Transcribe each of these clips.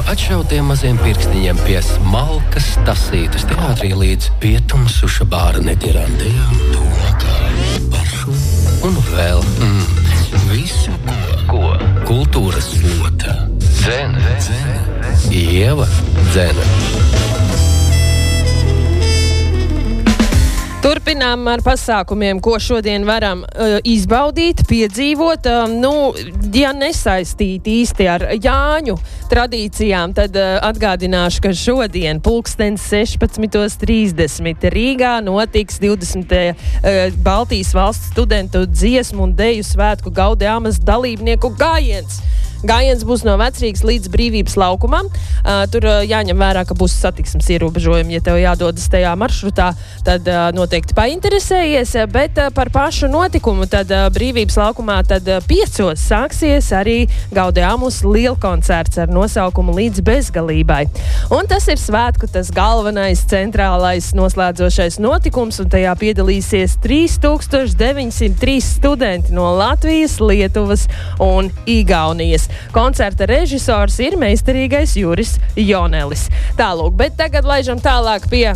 atšautiem maziem pirkstiņiem pie smalkas tasītas teātrī līdz pietumsuša bāra neģerantējām tokā pašu un vēl visu, ko kultūras lota. Dzene. Ieva Dzene. Turpinām ar pasākumiem, ko šodien varam izbaudīt, piedzīvot. Ja nesaistīt īsti ar Jāņu tradīcijām, tad atgādināšu, ka šodien pulkstens 16:30 Rīgā notiks 20. Baltijas valsts studentu dziesmu un deju svētku Gaudeamas dalībnieku gājiens. Gājiens būs no Vecrīgas līdz Brīvības laukumam. Tur jāņem vērā, ka būs satiksmes ierobežojumi. Ja tev jādodas tajā maršrutā, tad noteikti painteresējies. Bet par pašu notikumu tad Brīvības laukumā tad 5 sāksies arī Gaudeamus lielkoncerts ar nosaukumu Līdz bezgalībai. Un tas ir svētku tas galvenais, centrālais, noslēdzošais notikums, un tajā piedalīsies 3903 studenti no Latvijas, Lietuvas un Igaunijas. Koncerta režisors ir meistarīgais Juris Jonelis. Tālūk, bet tagad laižam tālāk pie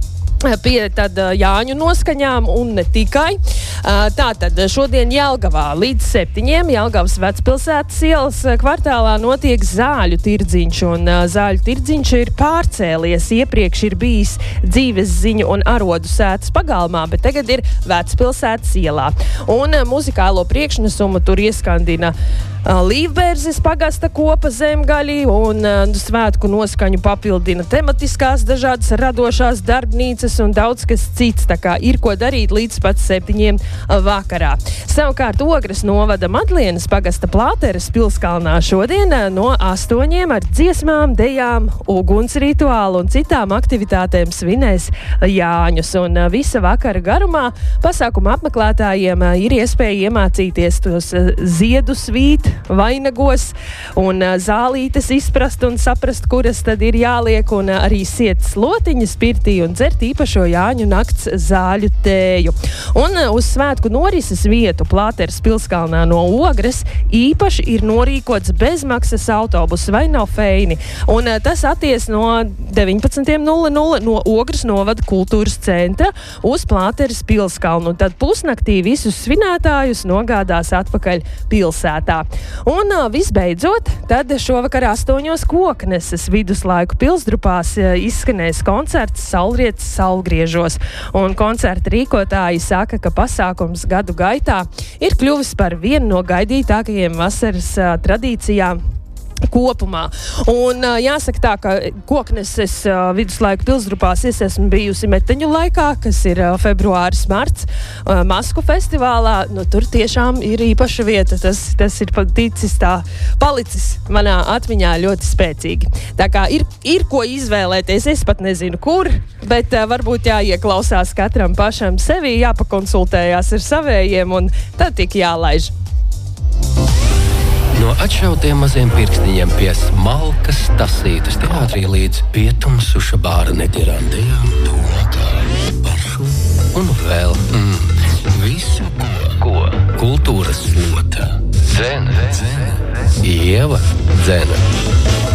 tad Jāņu noskaņām un ne tikai. Tātad šodien Jelgavā līdz 7 Jelgavas Vecpilsētas ielas kvartālā notiek zāļu tirdziņš, un zāļu tirdziņš ir pārcēlies. Iepriekš ir bijis Dzīves ziņu un arodu sētas pagalmā, bet tagad ir Vecpilsētas ielā. Un muzikālo priekšnesumu tur ieskandina Līvbērzes pagasta kopa Zemgaļi, un svētku noskaņu papildina tematiskās dažādas radošās darbnīcas un daudz kas cits, tā kā ir ko darīt līdz pat 7 vakarā. Savukārt Ogres novada Madlienas pagasta Plāteres pilskalnā šodien no 8 ar dziesmām, dejām, uguns rituālu un citām aktivitātēm svinēs Jāņus. Un visa vakara garumā pasākuma apmeklētājiem ir iespēja iemācīties tos ziedu svīt, vainagos un zālītes izprast un saprast, kuras tad ir jāliek, un arī siet slotiņas pirtī un dzert īpašo Jāņu nakts zāļu tēju. Un uz svētku norises vietu Plāteres pilskalnā no Ogres īpaši ir norīkots bezmaksas autobus vai nav feini. Un tas atties no 19:00 no Ogres novada kultūras centra uz Plāteres pilskalnu. Un tad pusnaktī visus svinētājus nogādās atpakaļ pilsētā. Un visbeidzot, tad šovakar 8 Kokneses viduslaiku pilsdrupās izskanēs koncerts Saulrietis Saulgriežos. Un koncerta rīkotāji saka, ka pasākums gadu gaitā ir kļuvis par vienu no gaidītākajiem vasaras tradīcijām kopumā. Un jāsaka tā, ka Kokneses viduslaiku pilsdrupās es esmu bijusi meteņu laikā, kas ir februāris, marts, Masku festivālā. Tur tiešām ir īpaša vieta. Tas ir ticis tā palicis manā atmiņā ļoti spēcīgi. Tā kā ir ko izvēlēties, es pat nezinu kur, bet varbūt jāieklausās katram pašam sevi, jāpakonsultējās ar savējiem, un tad tik jālaiž. No atšautiem maziem pirkstiņiem pie smalkas tasītas teātrī līdz pietumsuša bāra neģerantējām tokā pašu un vēl visu, ko kultūras lota. Dzene. Ieva Dzene.